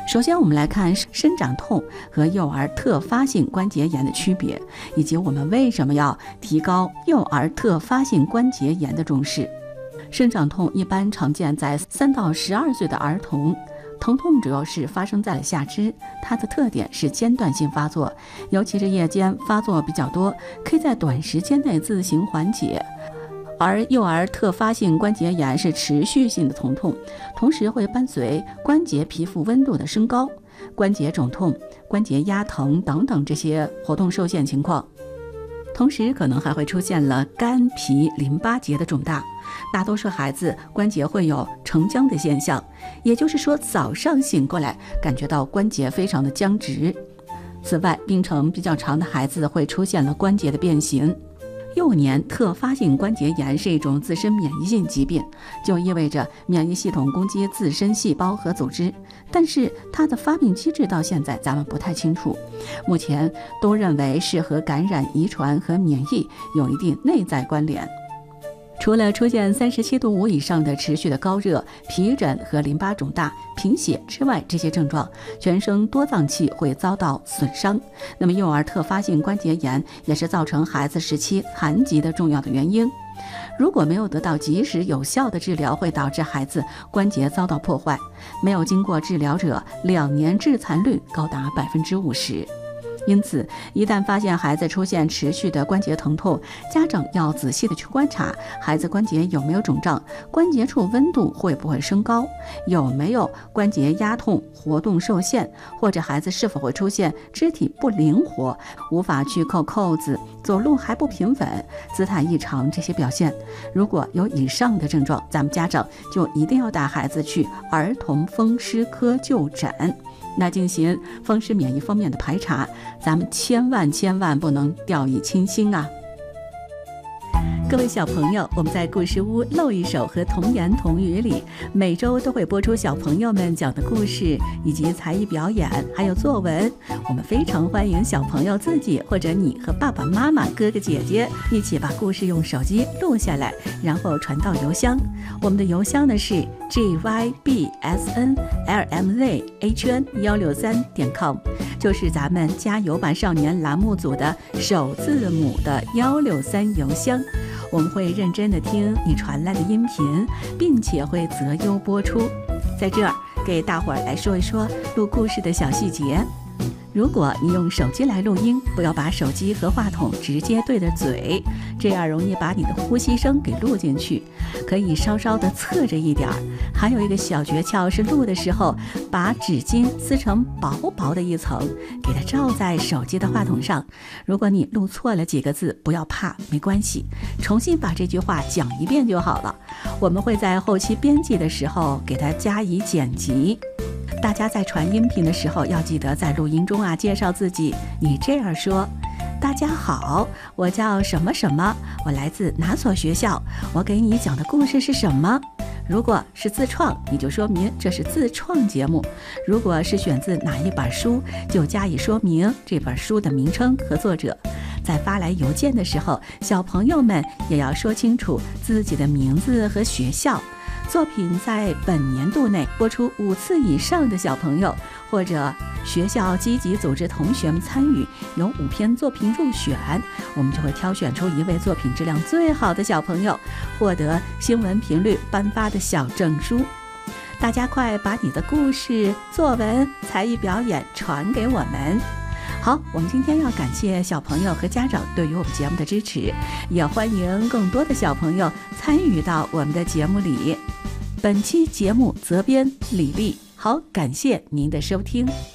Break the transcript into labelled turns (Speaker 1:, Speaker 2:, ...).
Speaker 1: 首先我们来看生长痛和幼儿特发性关节炎的区别，以及我们为什么要提高幼儿特发性关节炎的重视。生长痛一般常见在3到12岁的儿童，疼痛主要是发生在了下肢，它的特点是间断性发作，尤其是夜间发作比较多，可以在短时间内自行缓解。而幼儿特发性关节炎是持续性的疼痛，同时会伴随关节皮肤温度的升高、关节肿痛、关节压疼等等这些活动受限情况。同时可能还会出现了肝脾淋巴结的肿大，大多数孩子关节会有成僵的现象，也就是说早上醒过来感觉到关节非常的僵直。此外，病程比较长的孩子会出现了关节的变形。幼年特发性关节炎是一种自身免疫性疾病，就意味着免疫系统攻击自身细胞和组织，但是它的发病机制到现在咱们不太清楚，目前都认为是和感染、遗传和免疫有一定内在关联。除了出现37度5以上的持续的高热、皮疹和淋巴肿大、贫血之外，这些症状全身多脏器会遭到损伤。那么幼儿特发性关节炎也是造成孩子时期残疾的重要的原因。如果没有得到及时有效的治疗，会导致孩子关节遭到破坏，没有经过治疗者2年致残率高达50%。因此，一旦发现孩子出现持续的关节疼痛，家长要仔细的去观察孩子关节有没有肿胀，关节处温度会不会升高，有没有关节压痛、活动受限，或者孩子是否会出现肢体不灵活、无法去扣扣子、走路还不平稳、姿态异常这些表现。如果有以上的症状，咱们家长就一定要带孩子去儿童风湿科就诊，那进行风湿免疫方面的排查，咱们千万不能掉以轻心啊！各位小朋友，我们在故事屋露一手和童言童语里，每周都会播出小朋友们讲的故事，以及才艺表演，还有作文。我们非常欢迎小朋友自己或者你和爸爸妈妈、哥哥姐姐一起把故事用手机录下来，然后传到邮箱。我们的邮箱呢是 gybsnlmzhn163.com， 就是咱们加油吧少年栏目组的首字母的163邮箱。我们会认真的听你传来的音频，并且会择优播出。在这儿给大伙儿来说一说录故事的小细节。如果你用手机来录音，不要把手机和话筒直接对着嘴，这样容易把你的呼吸声给录进去，可以稍稍的侧着一点儿。还有一个小诀窍是，录的时候把纸巾撕成薄薄的一层，给它罩在手机的话筒上。如果你录错了几个字，不要怕，没关系，重新把这句话讲一遍就好了。我们会在后期编辑的时候给它加以剪辑。大家在传音频的时候要记得在录音中介绍自己，你这样说：大家好，我叫什么什么，我来自哪所学校，我给你讲的故事是什么。如果是自创，你就说明这是自创节目；如果是选自哪一本书，就加以说明这本书的名称和作者。在发来邮件的时候，小朋友们也要说清楚自己的名字和学校。作品在本年度内播出5次以上的小朋友，或者学校积极组织同学们参与，有5篇作品入选，我们就会挑选出1位作品质量最好的小朋友，获得新闻频率颁发的小证书。大家快把你的故事、作文、才艺表演传给我们。好，我们今天要感谢小朋友和家长对于我们节目的支持，也欢迎更多的小朋友参与到我们的节目里。本期节目责编李丽，好，感谢您的收听。